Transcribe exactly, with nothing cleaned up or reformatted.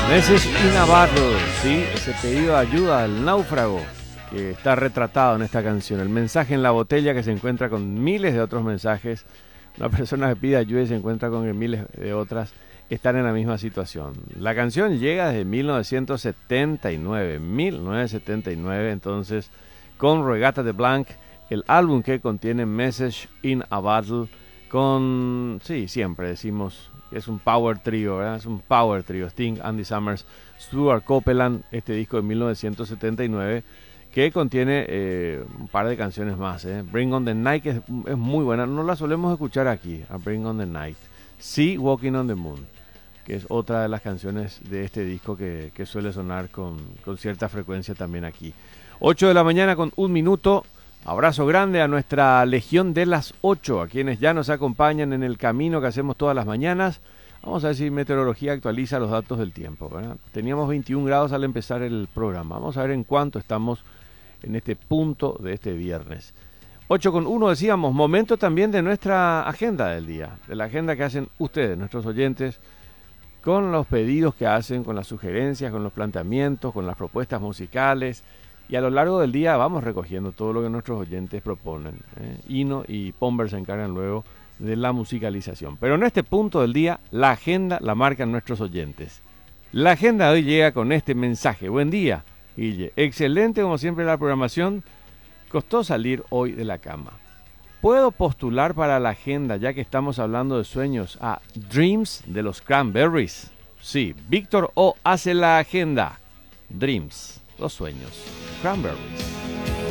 Message in a Bottle, ¿sí? Ese pedido de ayuda al náufrago que está retratado en esta canción. El mensaje en la botella que se encuentra con miles de otros mensajes. Una persona que pide ayuda y se encuentra con que miles de otras están en la misma situación. La canción llega desde mil novecientos setenta y nueve, mil novecientos setenta y nueve, entonces, con Regatta de Blanc, el álbum que contiene Message in a Bottle, con, sí, siempre decimos que es un power trio, ¿verdad? Es un power trio, Sting, Andy Summers, Stuart Copeland, este disco de mil novecientos setenta y nueve, que contiene eh, un par de canciones más, ¿eh? Bring on the Night, que es, es muy buena, no la solemos escuchar aquí, a Bring on the Night. Sí, Walking on the Moon, que es otra de las canciones de este disco que, que suele sonar con, con cierta frecuencia también aquí. ocho de la mañana con un minuto. Abrazo grande a nuestra Legión de las ocho, a quienes ya nos acompañan en el camino que hacemos todas las mañanas. Vamos a ver si Meteorología actualiza los datos del tiempo, ¿verdad? Teníamos veintiún grados al empezar el programa. Vamos a ver en cuánto estamos en este punto de este viernes. ocho con uno decíamos, momento también de nuestra agenda del día, de la agenda que hacen ustedes, nuestros oyentes, con los pedidos que hacen, con las sugerencias, con los planteamientos, con las propuestas musicales. Y a lo largo del día vamos recogiendo todo lo que nuestros oyentes proponen. ¿eh? Ino y Pomber se encargan luego de la musicalización. Pero en este punto del día, la agenda la marcan nuestros oyentes. La agenda de hoy llega con este mensaje. Buen día, Guille. Excelente como siempre la programación. Costó salir hoy de la cama. ¿Puedo postular para la agenda, ya que estamos hablando de sueños, a Dreams de los Cranberries? Sí, Víctor O hace la agenda. Dreams, los sueños. Cranberries.